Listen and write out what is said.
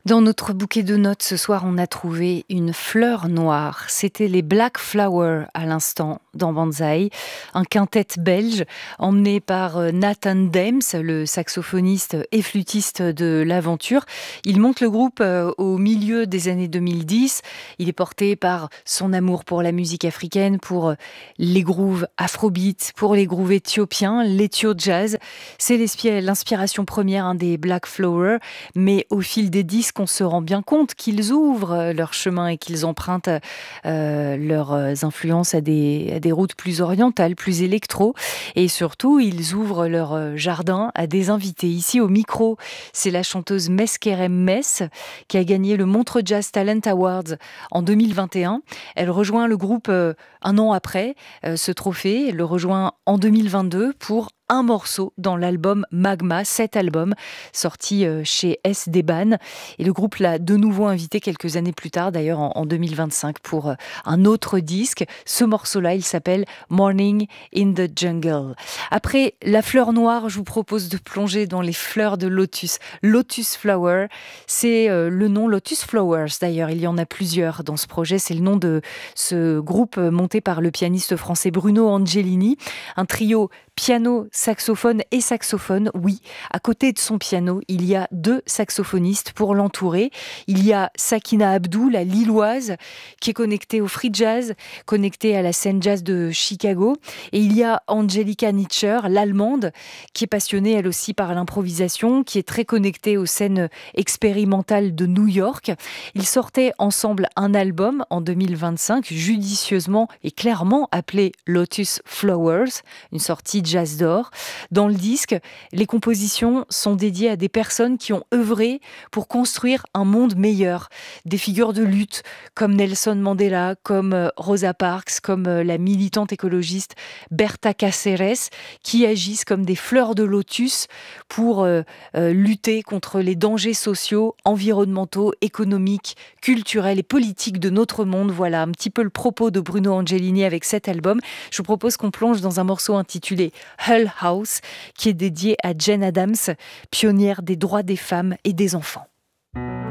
Dans notre bouquet de notes ce soir, on a trouvé une fleur noire. C'était les Black Flowers à l'instant dans Banzai, un quintet belge emmené par Nathan Dems, le saxophoniste et flûtiste de l'aventure. Il monte le groupe au milieu des années 2010. Il est porté par son amour pour la musique africaine, pour les grooves afrobeat, pour les grooves éthiopiens, l'éthio jazz. C'est l'inspiration première des Black Flowers, mais au fil des disques, on se rend bien compte qu'ils ouvrent leur chemin et qu'ils empruntent leurs influences à des routes plus orientales, plus électro. Et surtout, ils ouvrent leur jardin à des invités. Ici, au micro, c'est la chanteuse Meskerem Mess qui a gagné le Montreux Jazz Talent Awards en 2021. Elle rejoint le groupe un an après ce trophée. Elle le rejoint en 2022 pour un morceau dans l'album Magma, cet album sorti chez SD Ban. Et le groupe l'a de nouveau invité quelques années plus tard, d'ailleurs en 2025, pour un autre disque. Ce morceau-là, il s'appelle Morning in the Jungle. Après La Fleur Noire, je vous propose de plonger dans les fleurs de lotus. Lotus Flower, c'est le nom Lotus Flowers. D'ailleurs, il y en a plusieurs dans ce projet. C'est le nom de ce groupe monté par le pianiste français Bruno Angelini. Un trio piano, saxophone et saxophone, oui. À côté de son piano, il y a deux saxophonistes pour l'entourer. Il y a Sakina Abdou, la Lilloise, qui est connectée au free jazz, connectée à la scène jazz de Chicago. Et il y a Angelika Nitscher, l'Allemande, qui est passionnée elle aussi par l'improvisation, qui est très connectée aux scènes expérimentales de New York. Ils sortaient ensemble un album en 2025, judicieusement et clairement appelé Lotus Flowers, une sortie jazz d'or. Dans le disque, les compositions sont dédiées à des personnes qui ont œuvré pour construire un monde meilleur. Des figures de lutte comme Nelson Mandela, comme Rosa Parks, comme la militante écologiste Berta Cáceres, qui agissent comme des fleurs de lotus pour lutter contre les dangers sociaux, environnementaux, économiques, culturels et politiques de notre monde. Voilà un petit peu le propos de Bruno Angelini avec cet album. Je vous propose qu'on plonge dans un morceau intitulé Hull House, qui est dédié à Jane Addams, pionnière des droits des femmes et des enfants.